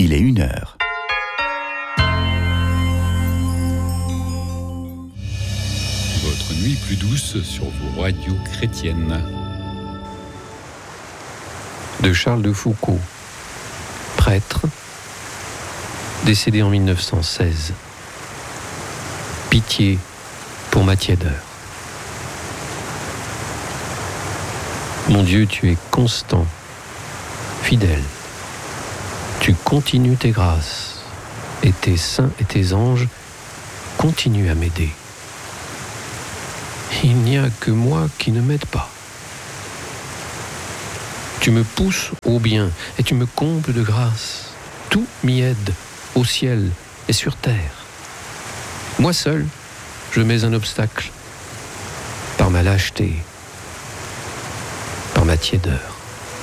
il est 1h. Votre nuit plus douce sur vos radios chrétiennes. De Charles de Foucauld, prêtre, décédé en 1916. Pitié pour ma tiédeur. Mon Dieu, tu es constant, fidèle. Tu continues tes grâces, et tes saints et tes anges continuent à m'aider. Il n'y a que moi qui ne m'aide pas. Tu me pousses au bien et tu me combles de grâce. Tout m'y aide, au ciel et sur terre. Moi seul, je mets un obstacle par ma lâcheté, par ma tiédeur.